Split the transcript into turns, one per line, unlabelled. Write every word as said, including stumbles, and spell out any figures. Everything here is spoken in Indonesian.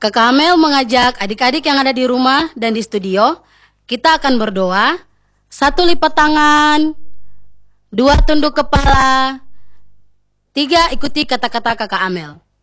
Kakak Amel mengajak adik-adik yang ada di rumah dan di studio. Kita akan berdoa. Satu lipat tangan, dua tunduk kepala, tiga ikuti kata-kata Kakak Amel.